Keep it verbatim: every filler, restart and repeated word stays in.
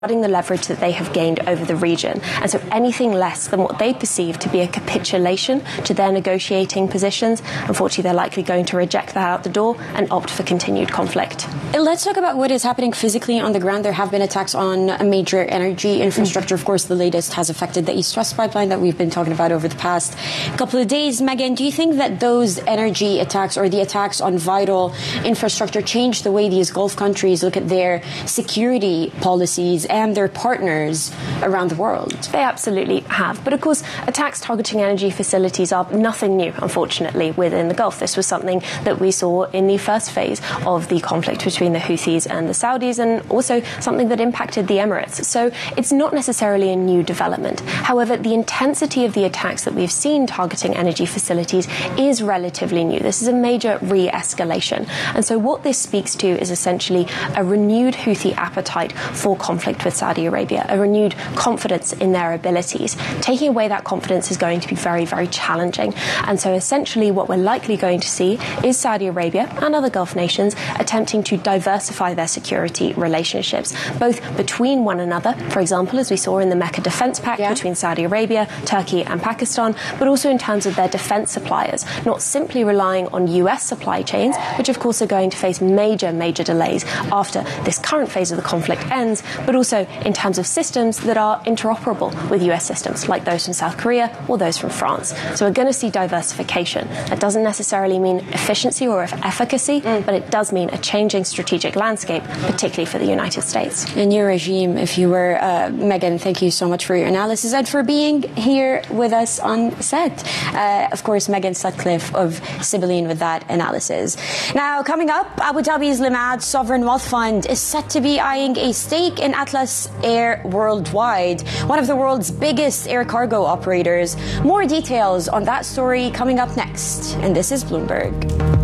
the leverage that they have gained over the region. And so anything less than what they perceive to be a capitulation to their negotiating positions, unfortunately, they're likely going to reject that out the door and opt for continued conflict. Let's talk about what is happening physically on the ground. There have been attacks on a major energy infrastructure. Of course, the latest has affected the East-West pipeline that we've been talking about over the past couple of days. Megan, do you think that those energy attacks or the attacks on vital infrastructure change the way these Gulf countries look at their security policies and their partners around the world? They absolutely have. But of course, attacks targeting energy facilities are nothing new, unfortunately, within the Gulf. This was something that we saw in the first phase of the conflict between the Houthis and the Saudis, and also something that impacted the Emirates. So it's not necessarily a new development. However, the intensity of the attacks that we've seen targeting energy facilities is relatively new. This is a major re-escalation. And so what this speaks to is essentially a renewed Houthi appetite for conflict with Saudi Arabia, a renewed confidence in their abilities. Taking away that confidence is going to be very, very challenging. And so essentially what we're likely going to see is Saudi Arabia and other Gulf nations attempting to diversify their security relationships, both between one another, for example, as we saw in the Mecca Defense Pact yeah. between Saudi Arabia, Turkey and Pakistan, but also in terms of their defense suppliers, not simply relying on U S supply chains, which of course are going to face major, major delays after this current phase of the conflict ends, but also in terms of systems that are interoperable with U S systems, like those from South Korea or those from France. So we're going to see diversification. That doesn't necessarily mean efficiency or efficacy, mm. but it does mean a changing strategic landscape, particularly for the United States. In your regime, if you were, uh, Megan, thank you so much for your analysis and for being here with us on set. Uh, of course, Megan Sutcliffe of Sibylline with that analysis. Now, coming up, Abu Dhabi's Limad Sovereign Wealth Fund is set to be eyeing a stake in Atlas Air Worldwide, one of the world's biggest air cargo operators. More details on that story coming up next. And this is Bloomberg.